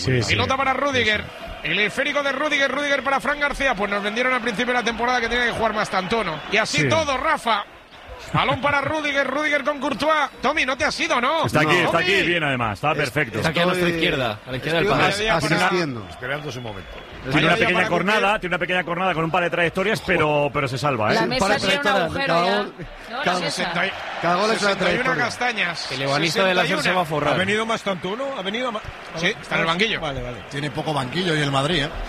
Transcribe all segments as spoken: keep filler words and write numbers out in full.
Sí, sí. Pilota para Rüdiger. El esférico de Rüdiger, Rüdiger para Fran García. Pues nos vendieron al principio de la temporada que tenía que jugar más tantono. Y así Sí. todo, Rafa. Balón para Rüdiger, Rüdiger con Courtois. Tommy, no te has ido, ¿no? Está aquí, no. está aquí Tommy. bien además, está perfecto. Está aquí a nuestra izquierda, a la izquierda del Estoy país. asistiendo. Esperando su momento. Tiene una Vaya pequeña para cornada, cumplir. tiene una pequeña cornada con un par de trayectorias, pero, pero se salva, La ¿eh? mesa para tiene un trayectoria, agujero cada ya. gol- No, la cada- mesa. sesenta y- Cada gol es una sesenta y una trayectoria. castañas. El ebanista de la sesenta y se va a una. ¿Ha forrar. venido más tanto, no? ¿Ha venido más? Sí, está en el banquillo. Vale, vale. Tiene poco banquillo y el Madrid, ¿eh?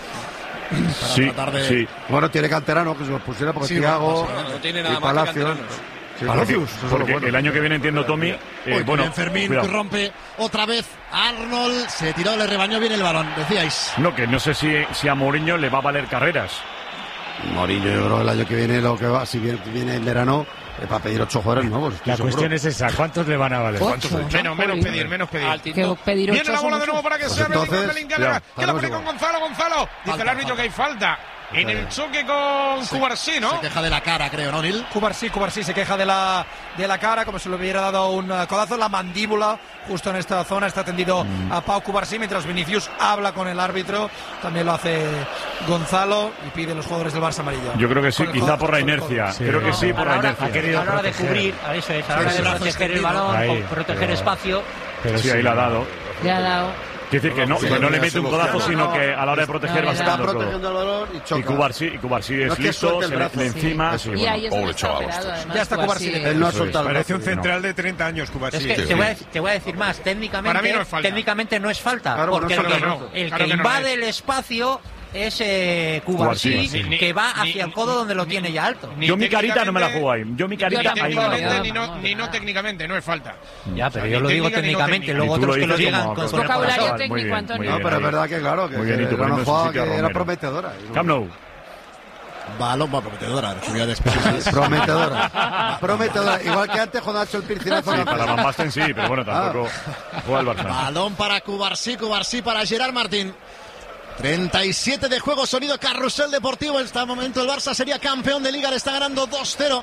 Para Sí, tratar de... sí. Bueno, tiene canterano que se los pusiera porque Sí, Thiago bueno, no tiene y nada más que Palacios. canteranos. Sí, Palacios, eso es Porque lo bueno. el año que viene, entiendo, Tommy, eh, Uy, bueno, bien, Fermín cuidado. rompe otra vez. Arnold se tiró, le rebañó bien el balón, decíais. No, que no sé si, si a Mourinho le va a valer carreras. Mourinho, yo creo que el año que viene lo que va, si viene, viene en verano, es para pedir ocho jugadores nuevos. estoy La seguro. cuestión es esa, ¿cuántos le van a valer? Ocho. Menos, menos pedir, menos pedir. Al Que Tinto. pedir Viene ocho la bola son de nuevo muchos. para que Pues sea Bellingham, entonces, Bellingham, cuidado, que la pone igual. con Gonzalo, Gonzalo. Dice Falta, el árbitro falta. que hay falta. En el choque con Cubarsí, ¿no? Se queja de la cara, creo, ¿no, Nil? Cubarsí, Cubarsí se queja de la, de la cara, como si le hubiera dado un eh, codazo en la mandíbula, justo en esta zona. Está tendido a Pau Cubarsí, mientras Vinicius habla con el árbitro. También lo hace Gonzalo y pide a los jugadores del Barça amarillo. Yo creo que sí, Con el quizá codo, por la con el inercia. codo. Sí. Creo que sí, por la a la hora, inercia. Ha querido a la hora de proteger. cubrir, a eso es, a la hora Sí, de brazo proteger el extendido. balón, Ahí, o proteger pero- espacio. Pero Sí, ahí la ha dado. Le ha dado. Quiere decir que no, que no le mete un codazo, sino que a la hora de proteger No, va le da. Está sacando el codo. protegiendo el balón y choca. Y Cubarsí, y Cubarsí No es es que listo, suelte el se le, brazo. le encima. Sí. sí, Y bueno. ahí es donde pobre está chaval, operado, ostras. además, Ya está Cubarsí. Cubarsí. Él no ha Eso soltado el Parece un brazo. central de treinta años, Cubarsí. Es que Sí, te, sí. voy a, dec- te voy a decir más, técnicamente, Para mí no es falta. técnicamente no es falta, Claro, porque no el es que, falta, no. el Claro que que no invade es. el espacio es eh, Cubarsí, Cubarsí. Ni- que va ni- hacia el ni- codo donde lo ni- tiene ya alto. ni Yo mi carita no me la técnicamente- juego ahí. Yo mi Yo carita tampoco, ahí no me la Técnicamente juego. ni no, no, ni no no. técnicamente, no es falta. Ya, pero O sea, yo ni lo digo técnica ni no técnicamente, técnica. luego Y tú lo otros que lo dices digan como- con como- con el Vocabulario corazón. técnico, Muy bien, Antonio. muy No, bien, pero es ahí. verdad que claro, que Muy bien, y tú era una poniendo jugada su sitio que a era Romero. prometedora. Camp Nou. Balón va prometedora, subida de especie. Prometedora. Prometedora. Igual que antes cuando ha hecho el piercinazo. Sí, para Van Basten sí, pero bueno, tampoco juega el Barça. Balón para Cubarsí, Cubarsí para Gerard Martín. treinta y siete de juego, sonido carrusel deportivo. En este momento el Barça sería campeón de Liga, le está ganando dos cero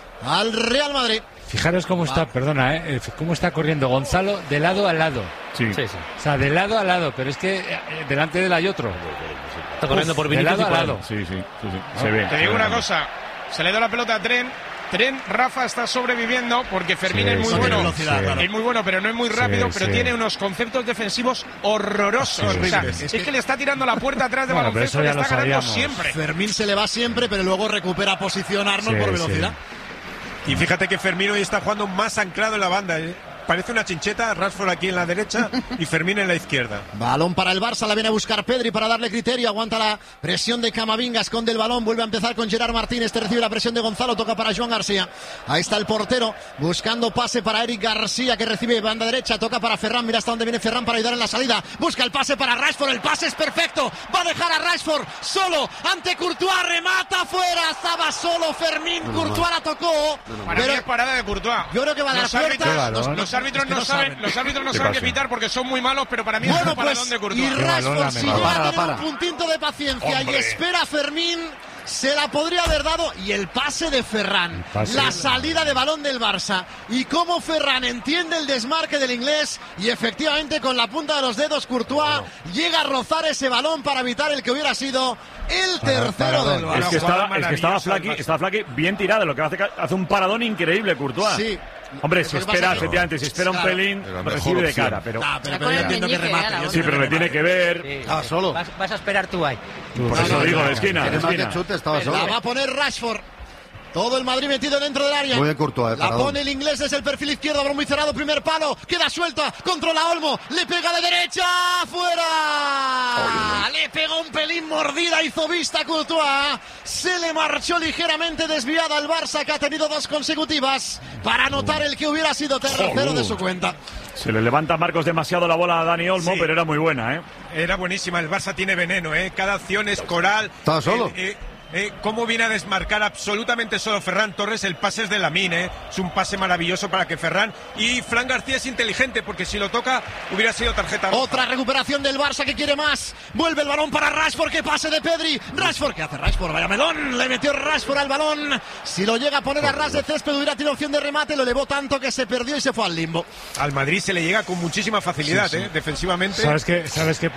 al Real Madrid. Fijaros cómo está, perdona, ¿eh? eh, cómo está corriendo Gonzalo de lado a lado. Sí. Sí, sí. O sea, de lado a lado, pero es que eh, delante de él hay otro. Está corriendo por de Vinicius lado y a por él. lado. Sí, sí, sí, sí. Se ve. Te se digo ve. una cosa, se le da la pelota a Tren. Tren, Rafa está sobreviviendo porque Fermín Sí, es muy sí, No tiene bueno. velocidad, sí. claro. Es muy bueno, pero no es muy rápido, Sí, pero sí. tiene unos conceptos defensivos horrorosos. O sea, Horribles. es, que... le está tirando la puerta atrás de Bueno, pero baloncesto, eso le ya está lo ganando sabíamos. siempre. Fermín se le va siempre, pero luego recupera posición Arnold Sí, por sí. velocidad. Y fíjate que Fermín hoy está jugando más anclado en la banda. ¿eh? Parece una chincheta, Rashford aquí en la derecha y Fermín en la izquierda. Balón para el Barça, la viene a buscar Pedri para darle criterio, aguanta la presión de Camavinga, esconde el balón, vuelve a empezar con Gerard Martín, este recibe la presión de Gonzalo, toca para Joan García, ahí está el portero, buscando pase para Eric García, que recibe banda derecha, toca para Ferran, mira hasta dónde viene Ferran para ayudar en la salida, busca el pase para Rashford, el pase es perfecto, va a dejar a Rashford solo, ante Courtois, remata fuera, estaba solo Fermín, Courtois la tocó, Para pero mí es parada de Courtois. yo creo que va a dar los puerta. árbitros, Qué balón. los árbitros Es que no no saben, saben. los árbitros no ¿Qué saben qué pasa? pitar porque son muy malos, pero para mí es Bueno, un paradón pues, de y Courtois. Qué balón Rashford, la si metió. llega a Para, tener para. un puntito de paciencia Hombre. y espera a Fermín, se la podría haber dado. Y el pase de Ferran, pase. la salida de balón del Barça. Y cómo Ferran entiende el desmarque del inglés. Y efectivamente, con la punta de los dedos, Courtois llega a rozar ese balón para evitar el que hubiera sido el Para- tercero paradón. del Es Barça. que estaba, es que maravillosa estaba el Flaky, Barça. estaba Flaky bien tirado, lo que hace, hace un paradón increíble, Courtois. Sí. Hombre, Lo si que pasa espera, es que- efectivamente, si espera un Claro. pelín, Era la mejor recibe de opción. cara, pero... Ah, pero, Está pero con yo el entiendo que meñique, remate. ya, la yo Sí, entiendo pero que le tiene remate. que ver... Sí. Estaba solo. Vas, vas a esperar tú ahí. Por eso digo, de esquina, de Tiene más que esquina. chute, estaba La solo. va a poner Rashford. Todo el Madrid metido dentro del área. Muy bien Courtois, eh, La paradón. pone el inglés desde el perfil izquierdo, balón muy cerrado, primer palo, queda suelta, controla Olmo, le pega de derecha, fuera. Le pegó un pelín mordida, hizo vista Courtois. Se le marchó ligeramente desviada al Barça, que ha tenido dos consecutivas para anotar el que hubiera sido tercero de su cuenta. Se le levanta a Marcos demasiado la bola a Dani Olmo, Sí. pero era muy buena, ¿eh? Era buenísima, el Barça tiene veneno, ¿eh? Cada acción es coral. Estaba solo. Eh, eh, eh, ¿Cómo viene a desmarcar absolutamente solo Ferran Torres? El pase es de Lamine, ¿eh? Es un pase maravilloso para que Ferran... Y Fran García es inteligente, porque si lo toca hubiera sido tarjeta roja. Otra recuperación del Barça que quiere más. Vuelve el balón para Rashford, que pase de Pedri. Rashford, ¿qué hace Rashford? Vaya melón. Le metió Rashford al balón. Si lo llega a poner a ras de césped, hubiera tenido opción de remate. Lo elevó tanto que se perdió y se fue al limbo. Al Madrid se le llega con muchísima facilidad, Sí, sí. ¿eh? Defensivamente. ¿Sabes qué, ¿Sabes qué